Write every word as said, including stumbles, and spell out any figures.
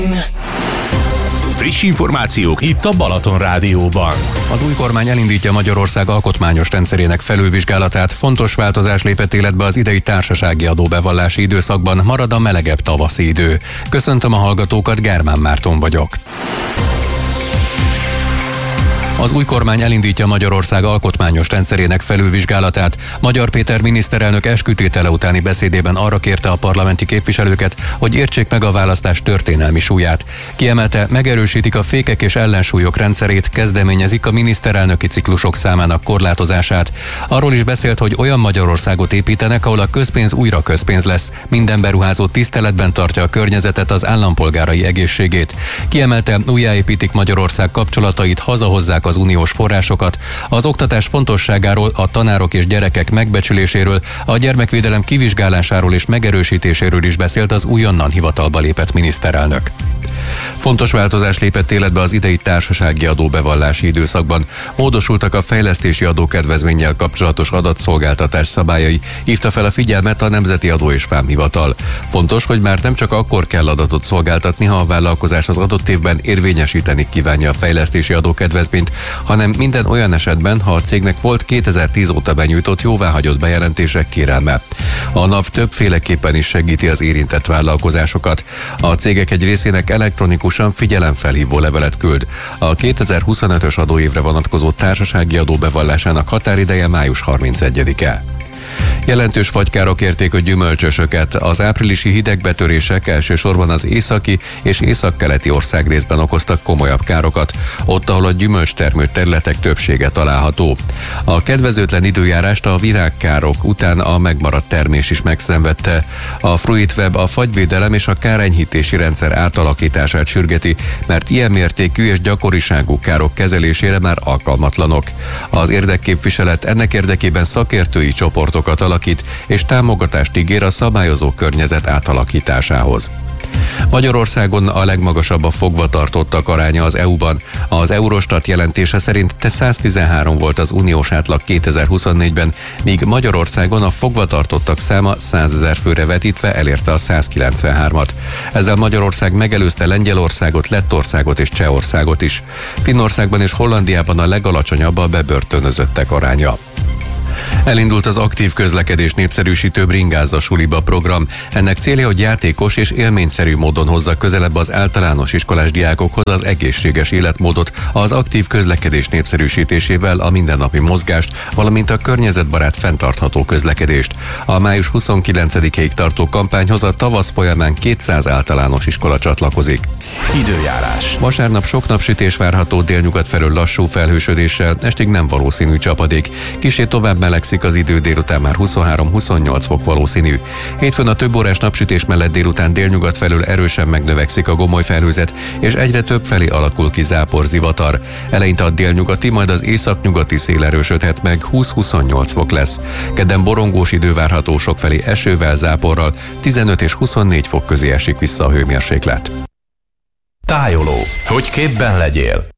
Friss információk itt a Balaton Rádióban. Az új kormány elindítja Magyarország alkotmányos rendszerének felülvizsgálatát. Fontos változás lépett életbe az idei társasági adóbevallási időszakban, marad a melegebb tavaszi idő. Köszöntöm a hallgatókat, Germán Márton vagyok. Az új kormány elindítja Magyarország alkotmányos rendszerének felülvizsgálatát. Magyar Péter miniszterelnök eskütétele utáni beszédében arra kérte a parlamenti képviselőket, hogy értsék meg a választás történelmi súlyát. Kiemelte, megerősítik a fékek és ellensúlyok rendszerét, kezdeményezik a miniszterelnöki ciklusok számának korlátozását. Arról is beszélt, hogy olyan Magyarországot építenek, ahol a közpénz újra közpénz lesz. Minden beruházó tiszteletben tartja a környezetet, az állampolgárai egészségét. Kiemelte, újjáépítik Magyarország kapcsolatait, hazahozzák az uniós forrásokat, az oktatás fontosságáról, a tanárok és gyerekek megbecsüléséről, a gyermekvédelem kivizsgálásáról és megerősítéséről is beszélt az újonnan hivatalba lépett miniszterelnök. Fontos változás lépett életbe az idei társasági adóbevallási időszakban. Módosultak a fejlesztési adókedvezménnyel kapcsolatos adatszolgáltatás szabályai, hívta fel a figyelmet a Nemzeti Adó és Vámhivatal. Fontos, hogy már nem csak akkor kell adatot szolgáltatni, ha a vállalkozás az adott évben érvényesíteni kívánja a fejlesztési adókedvezményt, hanem minden olyan esetben, ha a cégnek volt kétezer-tíz óta benyújtott jóváhagyott bejelentések kérelme. A NAV többféleképpen is segíti az érintett vállalkozásokat. A cégek egy részének elektronikusan figyelemfelhívó levelet küld. A kétezer-huszonötös adóévre vonatkozó társasági adó bevallásának határideje május harmincegyedike. Jelentős fagykárok érték a gyümölcsösöket. Az áprilisi hidegbetörések elsősorban az északi és északkeleti országrészben okoztak komolyabb károkat, ott, ahol a gyümölcstermő területek többsége található. A kedvezőtlen időjárást a virágkárok után a megmaradt termés is megszenvedte. A Fruitweb a fagyvédelem és a kárenyhítési rendszer átalakítását sürgeti, mert ilyen mértékű és gyakoriságú károk kezelésére már alkalmatlanok. Az érdekképviselet ennek érdekében szakértői csoportokat alakít és támogatást ígér a szabályozó környezet átalakításához. Magyarországon a legmagasabb a fogvatartottak aránya az é u-ban. Az Eurostat jelentése szerint száztizenhárom volt az uniós átlag kétezer-huszonnégyben, míg Magyarországon a fogvatartottak száma százezer főre vetítve elérte a százkilencvenhármat. Ezzel Magyarország megelőzte Lengyelországot, Lettországot és Csehországot is. Finnországban és Hollandiában a legalacsonyabb a bebörtönözöttek aránya. Elindult az aktív közlekedés népszerűsítő Bringázza suliba program. Ennek célja, hogy játékos és élményszerű módon hozza közelebb az általános iskolás diákokhoz az egészséges életmódot, az aktív közlekedés népszerűsítésével a mindennapi mozgást, valamint a környezetbarát fenntartható közlekedést. A május huszonkilencedikéig tartó kampányhoz a tavasz folyamán kétszáz általános iskola csatlakozik. Időjárás. Vasárnap sok napsütés várható, délnyugat felől lassú felhősödéssel, estig nem valószínű csapadék. Kissé tovább melegszik az idő, délután már huszonhárom-huszonnyolc fok valószínű. Hétfőn a több órás napsütés mellett délután délnyugat felől erősen megnövekszik a gomoly felhőzet, és egyre több felé alakul ki zápor, zivatar. Eleinte a délnyugati, majd az északnyugati szél erősödhet meg, húsz-huszonnyolc fok lesz. Kedden borongós idő várható, sokfelé esővel, záporral, tizenöt és huszonnégy fok közé esik vissza a hőmérséklet. Tájoló. Hogy képben legyél.